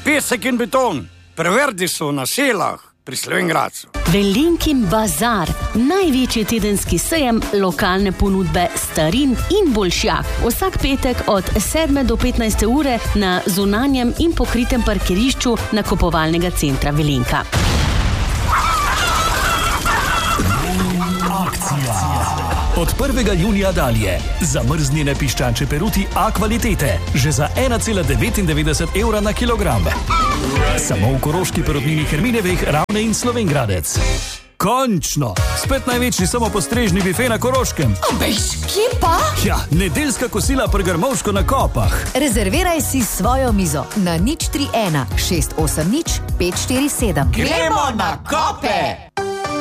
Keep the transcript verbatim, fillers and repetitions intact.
pesek in beton. Preverdi so na Selah pri Slovenj Gradcu. Velenjkin bazar, največji tedenski sejem lokalne ponudbe starin in boljšjak. Vsak petek od sedme do petnajste ure na zunanjem in pokritem parkirišču nakupovalnega centra Velenjka. Od prvega junija dalje zamrznjene piščančje peruti A kvalitete že za ena cela devetindevetdeset evra na kilogram. Samo v Koroški perutnini Herminevih, Ravne in Slovenj Gradec. Končno! Spet največji samopostrežni bife na Koroškem. Bež, kje pa? Ja, nedeljska kosila pri Grmovško na Kopah. Rezerviraj si svojo mizo na nič tri ena šest osem nič pet štiri sedem. Gremo na Kope!